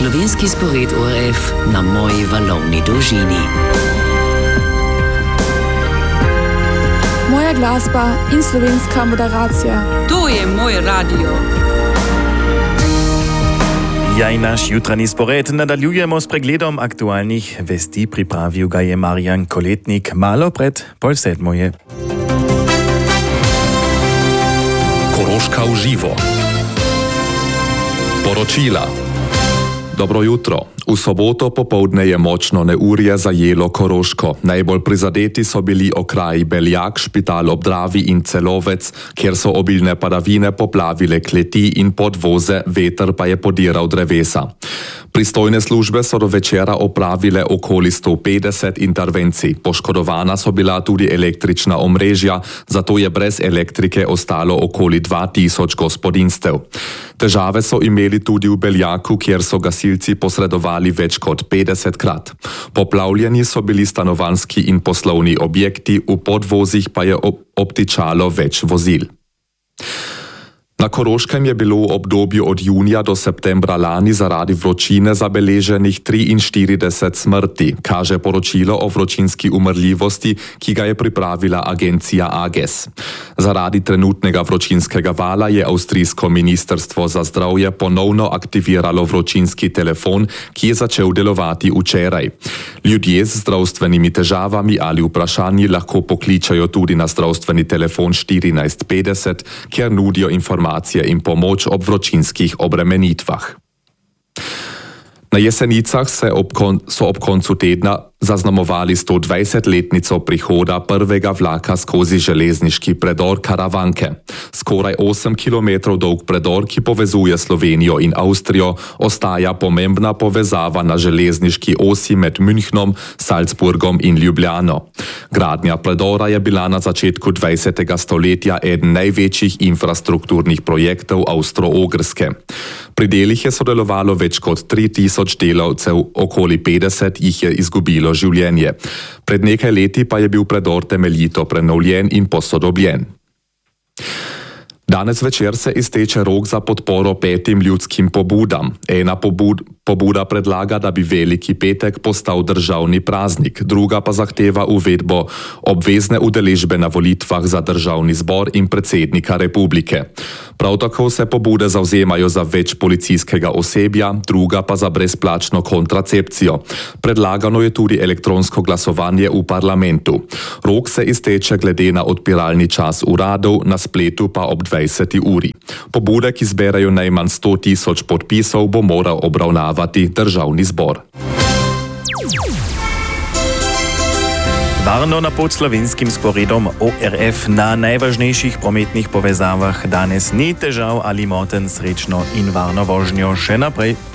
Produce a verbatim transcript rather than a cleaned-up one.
slovenski spored O R F na moji valovni dolžini. Moja glasba in slovenska moderacija. To je moj radio. Jaj, naš jutranji spored nadaljujemo s pregledom aktualnih vesti. Pripravil ga je Marjan Koletnik malo pred pol sedmo je. Koroška v živo. Poročila. Dobro jutro. V soboto popoldne je močno neurje zajelo Koroško. Najbolj prizadeti so bili okraji Beljak, Špital ob Dravi in Celovec, kjer so obilne padavine poplavile kleti in podvoze, veter pa je podiral drevesa. Pristojne službe so do večera opravile okoli sto petdeset intervencij. Poškodovana so bila tudi električna omrežja, zato je brez elektrike ostalo okoli dva tisoč gospodinjstev. Težave so imeli tudi v Beljaku, kjer so gasilci posredovali več kot petdesetkrat. Poplavljeni so bili stanovanjski in poslovni objekti, v podvozih pa je obtičalo več vozil. Na Koroškem je bilo v obdobju od junija do septembra lani zaradi vročine zabeleženih triinštirideset smrti, kaže poročilo o vročinski umrljivosti, ki ga je pripravila agencija Ages. Zaradi trenutnega vročinskega vala je avstrijsko ministrstvo za zdravje ponovno aktiviralo vročinski telefon, ki je začel delovati včeraj. Ljudje z zdravstvenimi težavami ali vprašanji lahko pokličajo tudi na zdravstveni telefon štirinajst petdeset, kjer nudijo informacije in pomoč ob vročinskih obremenitvah. Na Jesenicah se ob kon, so ob koncu tedna zaznamovali sto dvajsetletnico prihoda prvega vlaka skozi železniški predor Karavanke. Skoraj osem kilometrov dolg predor, ki povezuje Slovenijo in Avstrijo, ostaja pomembna povezava na železniški osi med Münchnom, Salzburgom in Ljubljano. Gradnja predora je bila na začetku dvajsetega stoletja eden največjih infrastrukturnih projektov Avstro-Ogrske. Pri delih je sodelovalo več kot tri tisoč delavcev, okoli petdeset jih je izgubilo življenje. Pred nekaj leti pa je bil predor temeljito prenovljen in posodobljen. Danes večer se izteče rok za podporo petim ljudskim pobudam. Ena pobud, pobuda predlaga, da bi Veliki petek postal državni praznik, druga pa zahteva uvedbo obvezne udeležbe na volitvah za državni zbor in predsednika republike. Prav tako se pobude zavzemajo za več policijskega osebja, druga pa za brezplačno kontracepcijo. Predlagano je tudi elektronsko glasovanje v parlamentu. Rok se izteče glede na odpiralni čas uradov, na spletu pa ob dvajseti uri. Pobude, ki zberajo najmanj sto tisoč podpisov, bo moral obravnavati državni zbor. Varno na pod slovenskim sporedom O R F na najvažnejših prometnih povezavah danes ni težav ali moten, srečno in varno vožnjo še naprej.